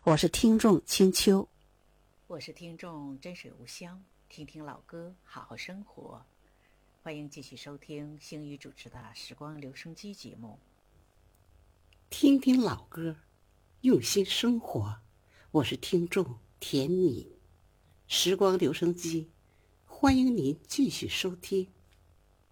我是听众青秋， 我是听众真水无香，听听老歌，好好生活。欢迎继续收听星宇主持的时光留声机节目。 听听老歌，用心生活。我是听众甜米，时光留声机，欢迎您继续收听。